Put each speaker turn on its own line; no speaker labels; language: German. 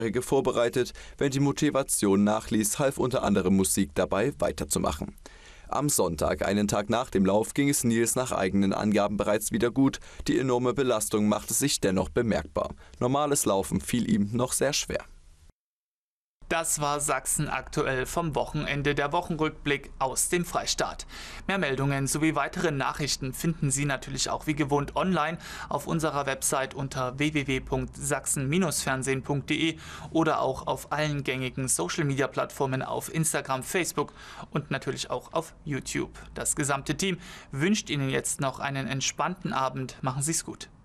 vorbereitet. Wenn die Motivation nachließ, half unter anderem Musik dabei, weiterzumachen. Am Sonntag, einen Tag nach dem Lauf, ging es Nils nach eigenen Angaben bereits wieder gut. Die enorme Belastung machte sich dennoch bemerkbar. Normales Laufen fiel ihm noch sehr schwer.
Das war Sachsen aktuell vom Wochenende, der Wochenrückblick aus dem Freistaat. Mehr Meldungen sowie weitere Nachrichten finden Sie natürlich auch wie gewohnt online auf unserer Website unter www.sachsen-fernsehen.de oder auch auf allen gängigen Social-Media-Plattformen auf Instagram, Facebook und natürlich auch auf YouTube. Das gesamte Team wünscht Ihnen jetzt noch einen entspannten Abend. Machen Sie es gut.